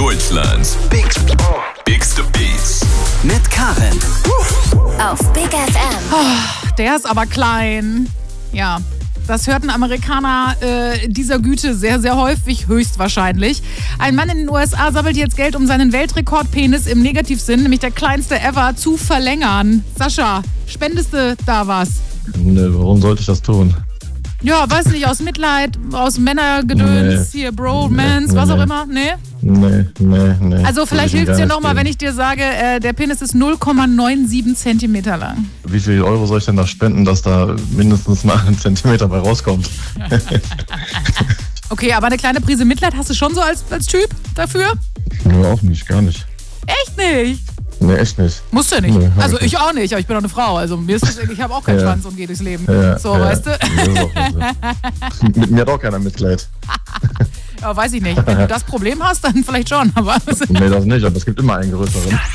Deutschlands bigste Beats. Mit Karin. Auf Big FM. Der ist aber klein. Ja, das hört ein Amerikaner dieser Güte sehr, sehr häufig, höchstwahrscheinlich. Ein Mann in den USA sammelt jetzt Geld, um seinen Weltrekordpenis im Negativsinn, nämlich der kleinste ever, zu verlängern. Sascha, spendest du da was? Ne, warum sollte ich das tun? Ja, weiß nicht, aus Mitleid, aus Männergedöns, hier Bromance, was auch immer, ne? Nee. Also vielleicht hilft es dir nochmal, wenn ich dir sage, der Penis ist 0,97 Zentimeter lang. Wie viel Euro soll ich denn da spenden, dass da mindestens mal 1 Zentimeter bei rauskommt? Okay, aber eine kleine Prise Mitleid hast du schon so als Typ dafür? Nö, auch nicht, gar nicht. Echt nicht? Nee, echt nicht. Musst du nicht. Nee, Also ich auch nicht, aber ich bin doch eine Frau. Also mir ist das, ich habe auch keinen Schwanz und gehe durchs Leben. So, weißt du? Mit mir hat auch keiner Mitleid. Ja, weiß ich nicht. Wenn du das Problem hast, dann vielleicht schon. Aber Nee, das nicht, aber es gibt immer einen größeren.